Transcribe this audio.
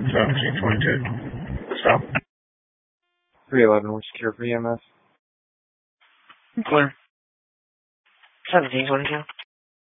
1722. Stop. 311, we're secure for EMS. Clear. 1722.